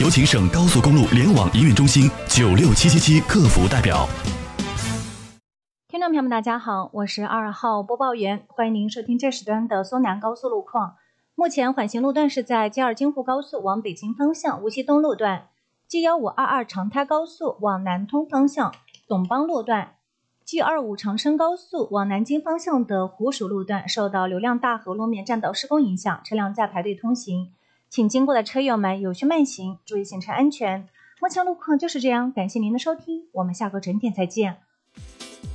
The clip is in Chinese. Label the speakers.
Speaker 1: 有请省高速公路联网营运中心96777客服代表。
Speaker 2: 听众朋友们，大家好，我是2号播报员，欢迎您收听这时段的苏南高速路况。目前缓行路段是在 G2 京沪高速往北京方向无锡东路段， G1522 长滩高速往南通方向总帮路段， G25 长深高速往南京方向的湖蜀路段受到流量大和路面占道施工影响，车辆在排队通行，请经过的车友们有序慢行，注意行车安全。目前路况就是这样，感谢您的收听，我们下个整点再见。